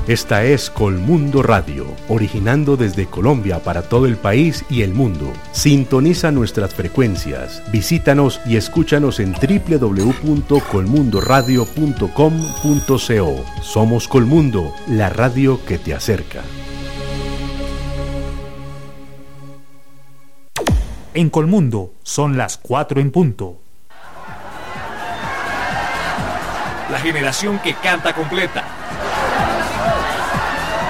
Esta es Colmundo Radio, originando desde Colombia para todo el país y el mundo. Sintoniza nuestras frecuencias, visítanos y escúchanos en www.colmundoradio.com.co. Somos Colmundo, la radio que te acerca. En Colmundo son las 4 en punto. La generación que canta completa.